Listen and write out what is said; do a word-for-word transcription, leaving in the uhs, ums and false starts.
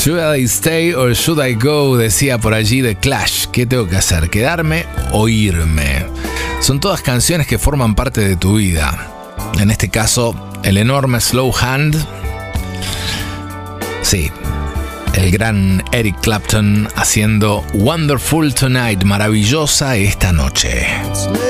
Should I stay or should I go? Decía por allí The Clash. ¿Qué tengo que hacer? ¿Quedarme o irme? Son todas canciones que forman parte de tu vida. En este caso, el enorme Slow Hand. Sí, el gran Eric Clapton haciendo Wonderful Tonight, maravillosa esta noche.